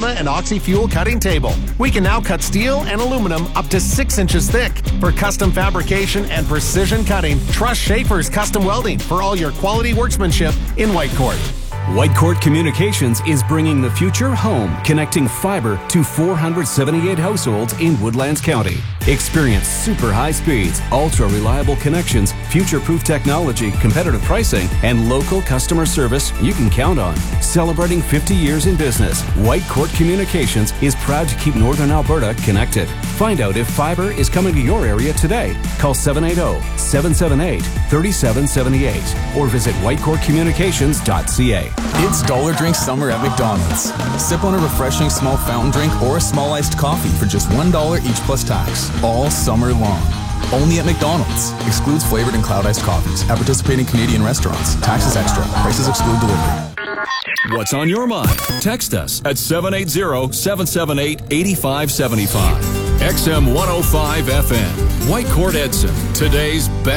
Delta and OxyFuel cutting table. We can now cut steel and aluminum up to 6 inches thick. For custom fabrication and precision cutting, trust Schaefer's Custom Welding for all your quality workmanship in Whitecourt. Whitecourt Communications is bringing the future home, connecting fiber to 478 households in Woodlands County. Experience super high speeds, ultra-reliable connections, future-proof technology, competitive pricing, and local customer service you can count on. Celebrating 50 years in business, Whitecourt Communications is proud to keep Northern Alberta connected. Find out if fiber is coming to your area today. Call 780-778-3778 or visit whitecourtcommunications.ca. It's Dollar Drink Summer at McDonald's. Sip on a refreshing small fountain drink or a small iced coffee for just $1 each plus tax, all summer long. Only at McDonald's. Excludes flavored and cloud iced coffees at participating Canadian restaurants. Taxes extra. Prices exclude delivery. What's on your mind? Text us at 780-778-8575. XM 105 FM. Whitecourt Edson. Today's best.